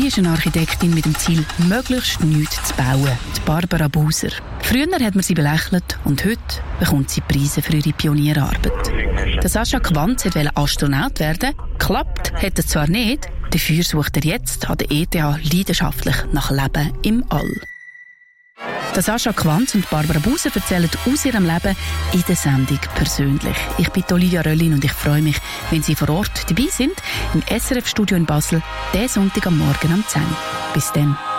Sie ist eine Architektin mit dem Ziel, möglichst nichts zu bauen. Die Barbara Buser. Früher hat man sie belächelt und heute bekommt sie Preise für ihre Pionierarbeit. Der Sascha Quanz wollte Astronaut werden. Klappt hat er zwar nicht, dafür sucht er jetzt an der ETH leidenschaftlich nach Leben im All. Der Sascha Quanz und Barbara Buser erzählen aus ihrem Leben in der Sendung persönlich. Ich bin Olivia Röllin und ich freue mich, wenn Sie vor Ort dabei sind, im SRF-Studio in Basel, diesen Sonntag am Morgen um 10 Uhr. Bis dann.